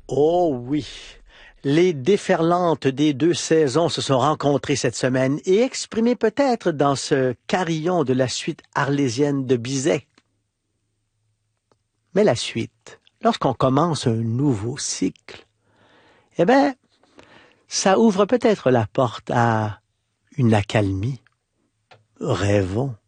Oh oui, les déferlantes des deux saisons se sont rencontrées cette semaine et exprimées peut-être dans ce carillon de la suite arlésienne de Bizet. Mais la suite, lorsqu'on commence un nouveau cycle, eh bien, ça ouvre peut-être la porte à une accalmie. Rêvons.